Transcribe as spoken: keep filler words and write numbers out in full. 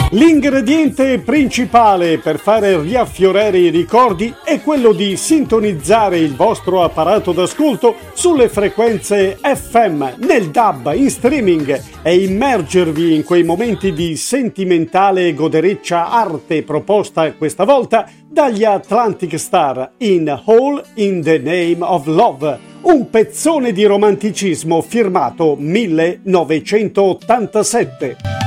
L'ingrediente principale per fare riaffiorare i ricordi è quello di sintonizzare il vostro apparato d'ascolto sulle frequenze F M, nel D A B, in streaming e immergervi in quei momenti di sentimentale e godereccia arte proposta questa volta dagli Atlantic Star in All in the Name of Love, un pezzone di romanticismo firmato millenovecentottantasette.